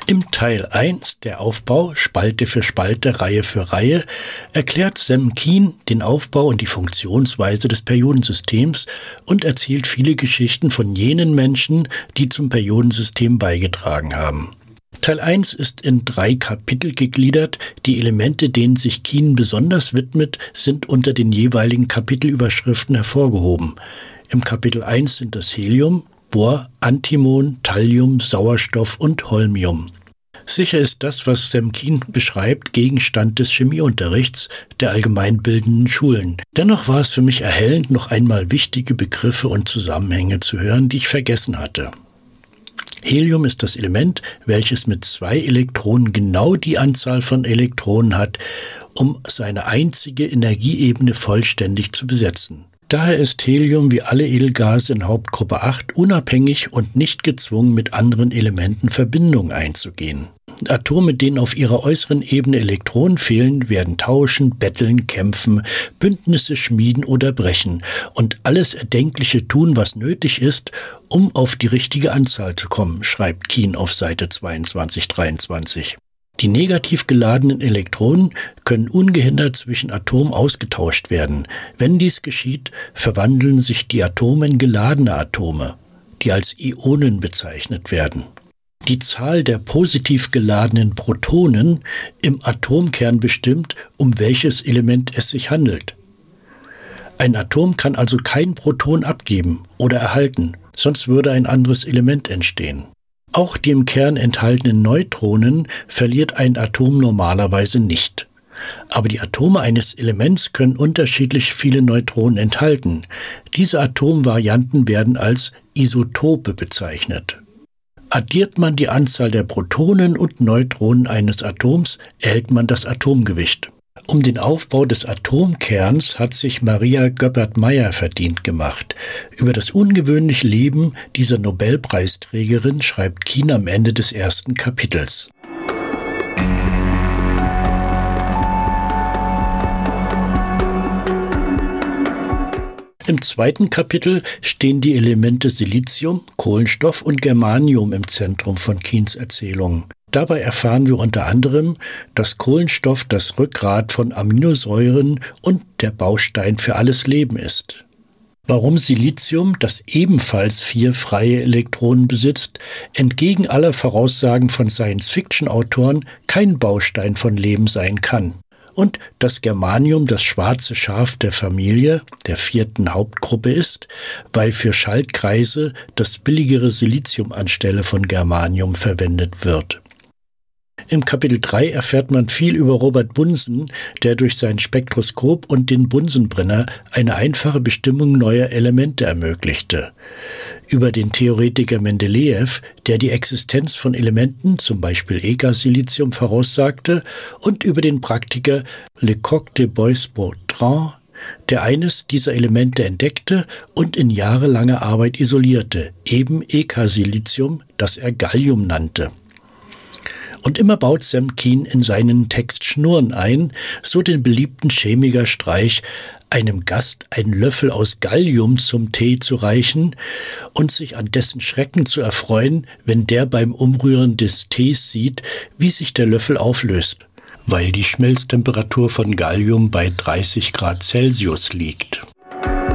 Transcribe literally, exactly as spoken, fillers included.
Im Teil eins, der Aufbau, Spalte für Spalte, Reihe für Reihe, erklärt Sam Keen den Aufbau und die Funktionsweise des Periodensystems und erzählt viele Geschichten von jenen Menschen, die zum Periodensystem beigetragen haben. Teil eins ist in drei Kapitel gegliedert. Die Elemente, denen sich Keen besonders widmet, sind unter den jeweiligen Kapitelüberschriften hervorgehoben. Im Kapitel eins sind das Helium, Bor, Antimon, Thallium, Sauerstoff und Holmium. Sicher ist das, was Sam Keen beschreibt, Gegenstand des Chemieunterrichts der allgemeinbildenden Schulen. Dennoch war es für mich erhellend, noch einmal wichtige Begriffe und Zusammenhänge zu hören, die ich vergessen hatte. Helium ist das Element, welches mit zwei Elektronen genau die Anzahl von Elektronen hat, um seine einzige Energieebene vollständig zu besetzen. Daher ist Helium wie alle Edelgase in Hauptgruppe acht unabhängig und nicht gezwungen, mit anderen Elementen Verbindungen einzugehen. Atome, denen auf ihrer äußeren Ebene Elektronen fehlen, werden tauschen, betteln, kämpfen, Bündnisse schmieden oder brechen und alles Erdenkliche tun, was nötig ist, um auf die richtige Anzahl zu kommen, schreibt Keen auf Seite zweiundzwanzig dreiundzwanzig. Die negativ geladenen Elektronen können ungehindert zwischen Atomen ausgetauscht werden. Wenn dies geschieht, verwandeln sich die Atome in geladene Atome, die als Ionen bezeichnet werden. Die Zahl der positiv geladenen Protonen im Atomkern bestimmt, um welches Element es sich handelt. Ein Atom kann also kein Proton abgeben oder erhalten, sonst würde ein anderes Element entstehen. Auch die im Kern enthaltenen Neutronen verliert ein Atom normalerweise nicht. Aber die Atome eines Elements können unterschiedlich viele Neutronen enthalten. Diese Atomvarianten werden als Isotope bezeichnet. Addiert man die Anzahl der Protonen und Neutronen eines Atoms, erhält man das Atomgewicht. Um den Aufbau des Atomkerns hat sich Maria Goeppert-Mayer verdient gemacht. Über das ungewöhnliche Leben dieser Nobelpreisträgerin schreibt Keen am Ende des ersten Kapitels. Im zweiten Kapitel stehen die Elemente Silizium, Kohlenstoff und Germanium im Zentrum von Keens Erzählung. Dabei erfahren wir unter anderem, dass Kohlenstoff das Rückgrat von Aminosäuren und der Baustein für alles Leben ist. Warum Silizium, das ebenfalls vier freie Elektronen besitzt, entgegen aller Voraussagen von Science-Fiction-Autoren kein Baustein von Leben sein kann. Und dass Germanium das schwarze Schaf der Familie, der vierten Hauptgruppe ist, weil für Schaltkreise das billigere Silizium anstelle von Germanium verwendet wird. Im Kapitel drei erfährt man viel über Robert Bunsen, der durch sein Spektroskop und den Bunsenbrenner eine einfache Bestimmung neuer Elemente ermöglichte. Über den Theoretiker Mendelejew, der die Existenz von Elementen, zum Beispiel Ega-Silizium, voraussagte, und über den Praktiker Lecoq de Bois-Bertrand, der eines dieser Elemente entdeckte und in jahrelanger Arbeit isolierte, eben Eka-Silizium, das er Gallium nannte. Und immer baut Sam Keen in seinen Text Schnurren ein, so den beliebten Chemikerstreich, einem Gast einen Löffel aus Gallium zum Tee zu reichen und sich an dessen Schrecken zu erfreuen, wenn der beim Umrühren des Tees sieht, wie sich der Löffel auflöst, weil die Schmelztemperatur von Gallium bei dreißig Grad Celsius liegt.